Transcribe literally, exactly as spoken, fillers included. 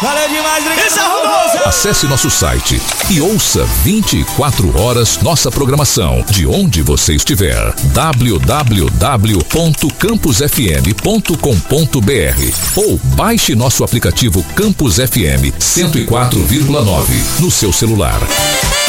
Valeu demais, obrigado. Acesse nosso site e ouça vinte e quatro horas nossa programação de onde você estiver. w w w ponto campus f m ponto com ponto b r ou baixe nosso aplicativo Campus F M cento e quatro vírgula nove no seu celular.